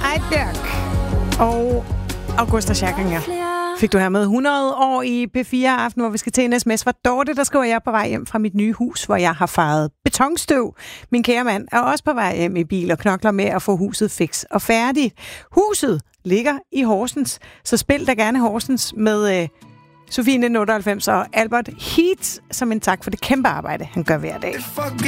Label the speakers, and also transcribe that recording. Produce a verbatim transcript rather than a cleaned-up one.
Speaker 1: Heidberg og Augusta Scherkinger fik du her med hundrede år i P fire Aften, hvor vi skal til en sms fra Dorte, der skriver, jeg er på vej hjem fra mit nye hus, hvor jeg har faret betonstøv. Min kære mand er også på vej hjem i bil og knokler med at få huset fix og færdigt. Huset ligger i Horsens, så spil da gerne Horsens med øh, Sofie nitten otteoghalvfems og Albert Heat som en tak for det kæmpe arbejde, han gør hver dag.